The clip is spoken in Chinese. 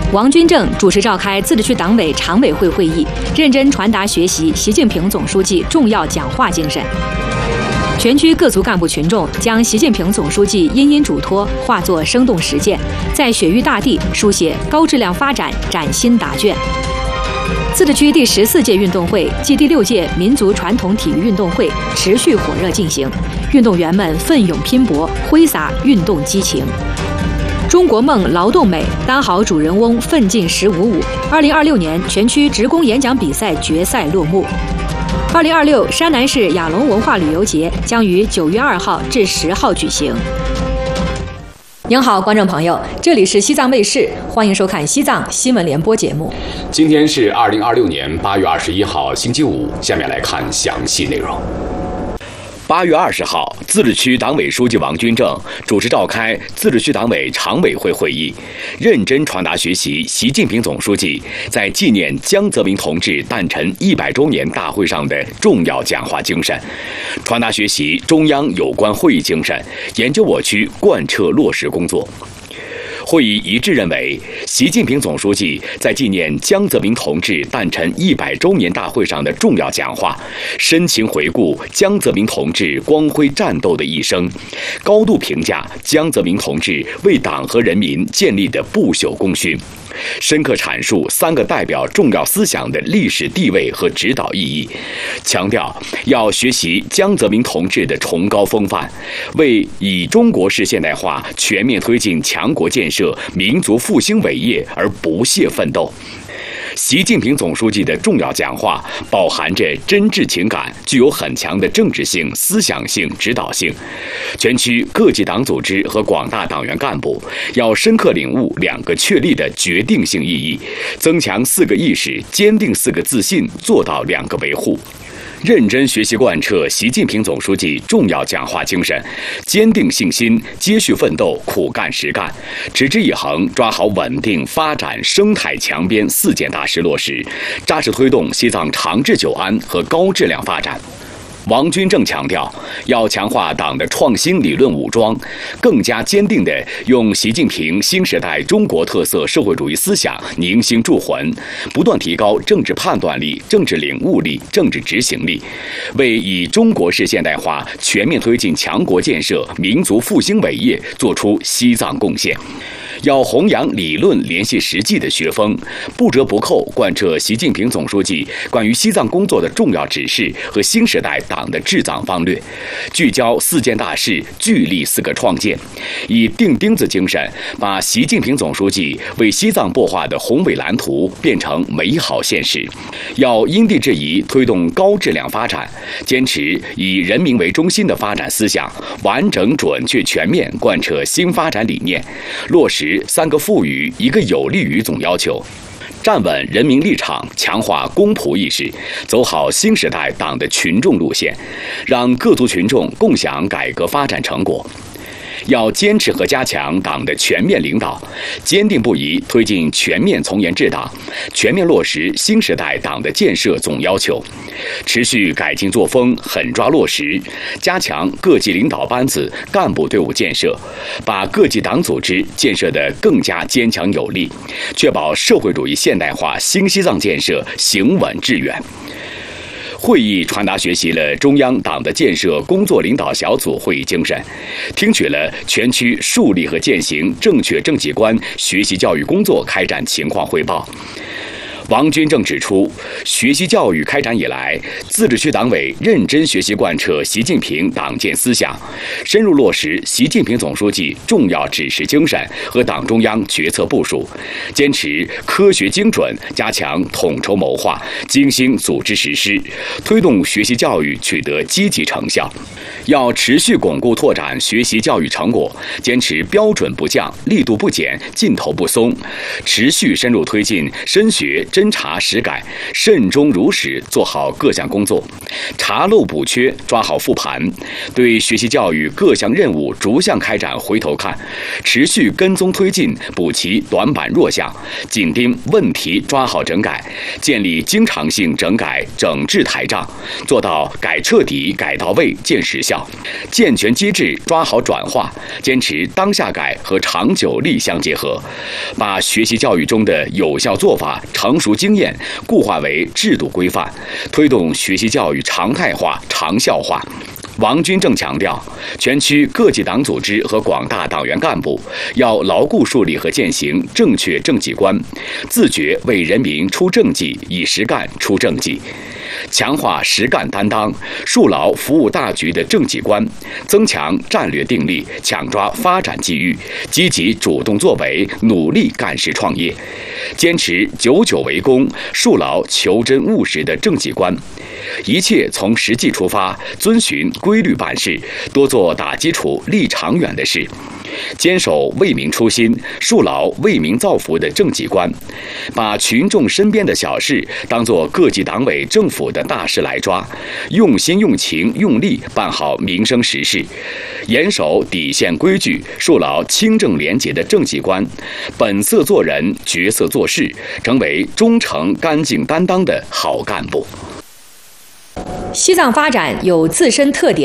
王军正主持召开自治区党委常委会会议，认真传达学习习近平总书记重要讲话精神。全区各族干部群众将习近平总书记殷殷嘱托化作生动实践，在雪域大地书写高质量发展崭新答卷。自治区第14届运动会暨第6届民族传统体育运动会持续火热进行，运动员们奋勇拼搏，挥洒运动激情。中国梦劳动美，当好主人翁，奋进1055。2026年全区职工演讲比赛决赛落幕。2026山南市雅龙文化旅游节将于9月2号至10号举行。您好，观众朋友，这里是西藏卫视，欢迎收看西藏新闻联播节目。 今天是2026年8月21号，星期五。下面来看详细内容。 8月20号，自治区党委书记王军正主持召开自治区党委常委会会议，认真传达学习习近平总书记在纪念江泽民同志诞辰100周年大会上的重要讲话精神，传达学习中央有关会议精神，研究我区贯彻落实工作。会议一致认为，习近平总书记在纪念江泽民同志诞辰100周年大会上的重要讲话，深情回顾江泽民同志光辉战斗的一生，高度评价江泽民同志为党和人民建立的不朽功勋，深刻阐述3个代表重要思想的历史地位和指导意义，强调要学习江泽民同志的崇高风范，为以中国式现代化全面推进强国建设、民族复兴伟业而不懈奋斗。习近平总书记的重要讲话饱含着真挚情感，具有很强的政治性、思想性、指导性。全区各级党组织和广大党员干部要深刻领悟2个确立的决定性意义，增强4个意识，坚定4个自信，做到2个维护。认真学习贯彻习近平总书记重要讲话精神，坚定信心，接续奋斗，苦干实干，持之以恒，抓好稳定发展、生态强边4件大事落实，扎实推动西藏长治久安和高质量发展。王军正强调，要强化党的创新理论武装，更加坚定地用习近平新时代中国特色社会主义思想凝心铸魂，不断提高政治判断力、政治领悟力、政治执行力，为以中国式现代化全面推进强国建设、民族复兴伟业做出西藏贡献。要弘扬理论联系实际的学风，不折不扣贯彻习近平总书记关于西藏工作的重要指示和新时代党的治藏方略，聚焦4件大事，聚力4个创建，以钉钉子精神，把习近平总书记为西藏擘画的宏伟蓝图变成美好现实。要因地制宜推动高质量发展，坚持以人民为中心的发展思想，完整、准确、全面贯彻新发展理念，落实3个赋予、1个有利于总要求，站稳人民立场，强化公仆意识，走好新时代党的群众路线，让各族群众共享改革发展成果。要坚持和加强党的全面领导，坚定不移推进全面从严治党，全面落实新时代党的建设总要求，持续改进作风，狠抓落实，加强各级领导班子干部队伍建设，把各级党组织建设得更加坚强有力，确保社会主义现代化新西藏建设行稳致远。会议传达学习了中央党的建设工作领导小组会议精神，听取了全区树立和践行正确政绩观学习教育工作开展情况汇报。王军正指出，学习教育开展以来，自治区党委认真学习贯彻习近平党建思想，深入落实习近平总书记重要指示精神和党中央决策部署，坚持科学精准，加强统筹谋划，精心组织实施，推动学习教育取得积极成效。要持续巩固拓展学习教育成果，坚持标准不降、力度不减、劲头不松，持续深入推进深学侦查实改，慎终如始做好各项工作，查漏补缺，抓好复盘，对学习教育各项任务逐项开展回头看，持续跟踪推进，补齐短板弱项，紧盯问题抓好整改，建立经常性整改整治台账，做到改彻底、改到位、见实效，健全机制抓好转化，坚持当下改和长久力相结合，把学习教育中的有效做法、成熟经验固化为制度规范，推动学习教育常态化、长效化。王军正强调，全区各级党组织和广大党员干部要牢固树立和践行正确政绩观，自觉为人民出政绩，以实干出政绩，强化实干担当，树牢服务大局的政绩观，增强战略定力，抢抓发展机遇，积极主动作为，努力干事创业，坚持久久为功，树牢求真务实的政绩观，一切从实际出发，遵循规律办事，多做打基础、立长远的事，坚守为民初心，树牢为民造福的政绩观，把群众身边的小事当作各级党委政府的大事来抓，用心用情用力办好民生实事，严守底线规矩，树牢清正廉洁的政绩观，本色做人，角色做事，成为忠诚干净担当的好干部。 西藏发展有自身特点。